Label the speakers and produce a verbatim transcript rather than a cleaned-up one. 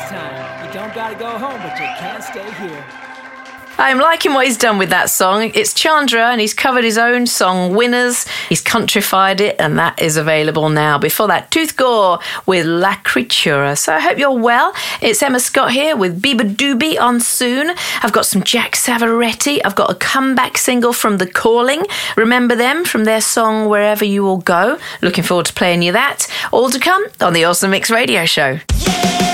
Speaker 1: time. You don't gotta go home, but you can't stay here.
Speaker 2: I'm liking what he's done with that song. It's Chandra, and he's covered his own song, Winners. He's countrified it, and that is available now. Before that, Tooth Gore with La Creatura. So I hope you're well. It's Emma Scott here with Biba Doobie on soon. I've got some Jack Savaretti. I've got a comeback single from The Calling. Remember them from their song Wherever You Will Go. Looking forward to playing you that. All to come on the Awesome Mix Radio Show. Yeah!